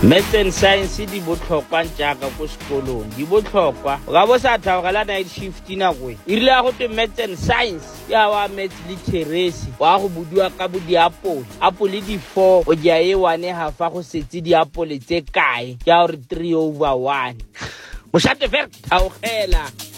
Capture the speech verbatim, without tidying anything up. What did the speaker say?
Maths and science di botlhokwa jaaka ko sekolong di botlhokwa ga bo sa thaogela night shift nako e rile ya go te maths and science ya wa maths literacy wa go budiwa ka bo diapole apole di four o ja e one half go setse diapole tse kae ya gore three over one mo shate ver thaogela